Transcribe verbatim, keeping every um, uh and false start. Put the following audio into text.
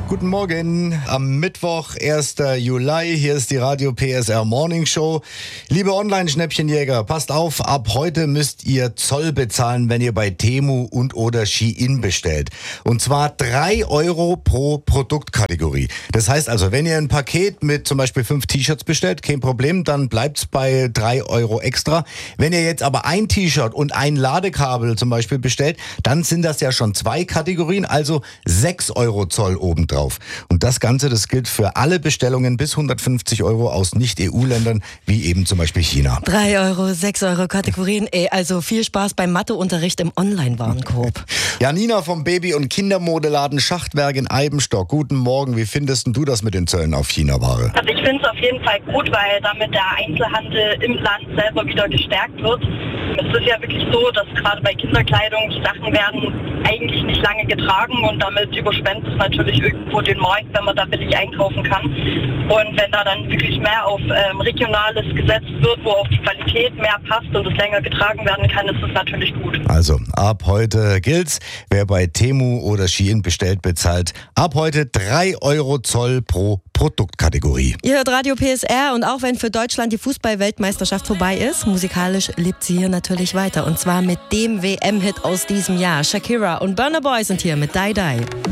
Guten Morgen, am Mittwoch, ersten Juli, hier ist die Radio P S R Morning Show. Liebe Online-Schnäppchenjäger, passt auf, ab heute müsst ihr Zoll bezahlen, wenn ihr bei Temu und oder Shein bestellt. Und zwar drei Euro pro Produktkategorie. Das heißt also, wenn ihr ein Paket mit zum Beispiel fünf T-Shirts bestellt, kein Problem, dann bleibt's bei drei Euro extra. Wenn ihr jetzt aber ein T-Shirt und ein Ladekabel zum Beispiel bestellt, dann sind das ja schon zwei Kategorien, also sechs Euro Zoll obendrauf. Und das Ganze, das gilt für alle Bestellungen bis hundertfünfzig Euro aus Nicht-E U-Ländern, wie eben zum Beispiel China. drei Euro, sechs Euro Kategorien, ey, also viel Spaß beim Matheunterricht im Online-Warenkorb. Janina vom Baby- und Kindermodeladen Schachtwerk in Eibenstock. Guten Morgen, wie findest du das mit den Zöllen auf China-Ware? Also ich finde es auf jeden Fall gut, weil damit der Einzelhandel im Land selber wieder gestärkt wird. Es ist ja wirklich so, dass gerade bei Kinderkleidung die Sachen werden eigentlich nicht lange getragen und damit überschwemmt es natürlich irgendwo den Markt, wenn man da billig einkaufen kann. Und wenn da dann wirklich mehr auf ähm, Regionales gesetzt wird, wo auch die Qualität mehr passt und es länger getragen werden kann, ist es natürlich gut. Also, ab heute gilt's. Wer bei Temu oder Shein bestellt, bezahlt ab heute drei Euro Zoll pro Produktkategorie. Ihr hört Radio P S R und auch wenn für Deutschland die Fußball-Weltmeisterschaft vorbei ist, musikalisch lebt sie hier natürlich weiter. Und zwar mit dem W M-Hit aus diesem Jahr. Shakira und Burna Boy sind hier mit Die Die.